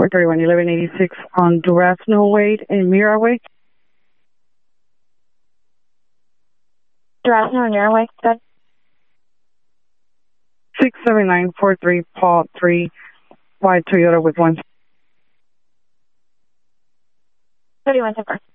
431 1186 on Durazno Wade in Miraway. Durazno and Miraway, good. 67943 Paul 3 White Toyota with 1. 31 10 4.